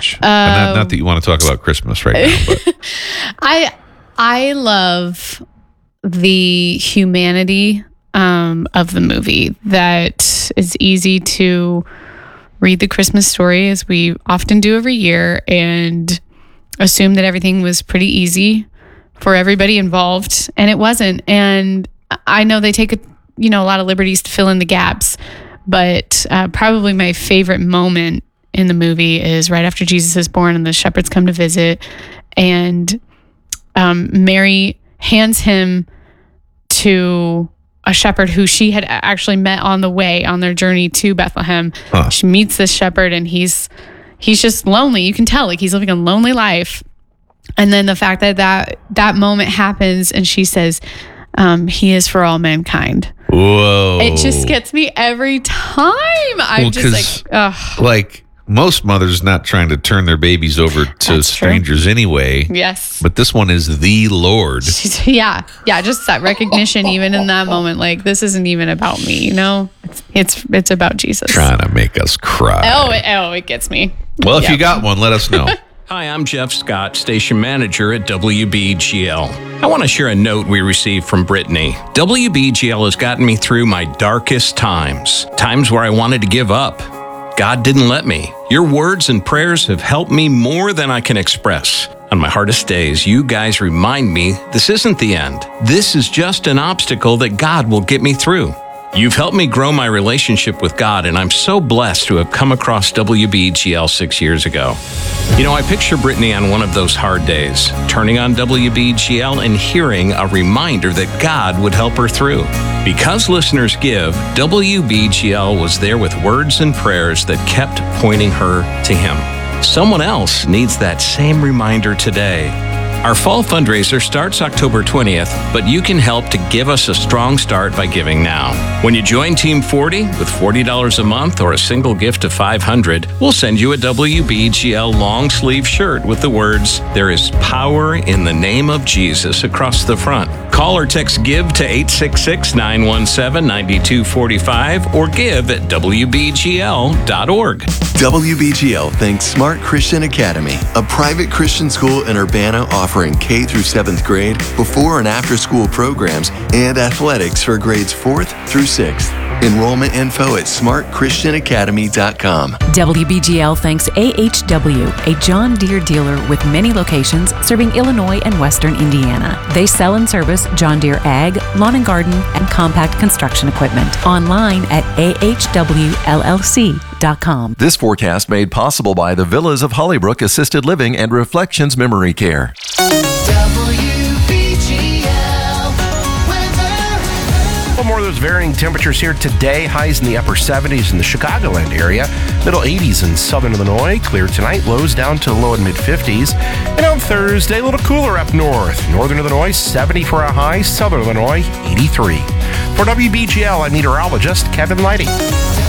message? Not that you want to talk about Christmas right now, but I love the humanity of the movie. That is easy to read the Christmas story, as we often do every year, and assume that everything was pretty easy for everybody involved, and it wasn't. And I know they take a lot of liberties to fill in the gaps, but probably my favorite moment in the movie is right after Jesus is born and the shepherds come to visit, and Mary hands him to a shepherd who she had actually met on the way on their journey to Bethlehem. She meets this shepherd, and he's just lonely. You can tell, like, he's living a lonely life. And then the fact that moment happens, and she says, he is for all mankind. Whoa. It just gets me every time. I'm just like, ugh. Like, most mothers not trying to turn their babies over to strangers anyway. Yes. But this one is the Lord. Yeah, just that recognition, even in that moment, like, this isn't even about me, it's about Jesus. Trying to make us cry. Oh, it gets me. Well, if you got one, let us know. Hi, I'm Jeff Scott, station manager at WBGL. I want to share a note we received from Brittany. WBGL has gotten me through my darkest times where I wanted to give up. God didn't let me. Your words and prayers have helped me more than I can express. On my hardest days, you guys remind me this isn't the end. This is just an obstacle that God will get me through. You've helped me grow my relationship with God, and I'm so blessed to have come across WBGL 6 years ago. I picture Brittany on one of those hard days, turning on WBGL and hearing a reminder that God would help her through. Because listeners give, WBGL was there with words and prayers that kept pointing her to Him. Someone else needs that same reminder today. Our fall fundraiser starts October 20th, but you can help to give us a strong start by giving now. When you join Team 40 with $40 a month or a single gift of $500, we'll send you a WBGL long sleeve shirt with the words, "There is power in the name of Jesus" across the front. Call or text GIVE to 866-917-9245 or give at WBGL.org. WBGL thanks Smart Christian Academy, a private Christian school in Urbana offering K through 7th grade, before and after school programs, and athletics for grades 4th through 6th. Enrollment info at smartchristianacademy.com. WBGL thanks AHW, a John Deere dealer with many locations serving Illinois and Western Indiana. They sell and service John Deere Ag, Lawn and Garden, and compact construction equipment. Online at ahwllc.com. This forecast made possible by the Villas of Hollybrook Assisted Living and Reflections Memory Care. More of those varying temperatures here today. Highs in the upper 70s in the Chicagoland area. Middle 80s in southern Illinois. Clear tonight. Lows down to low and mid 50s. And on Thursday, a little cooler up north. Northern Illinois, 70 for a high. Southern Illinois, 83. For WBGL, I'm meteorologist Kevin Lighty.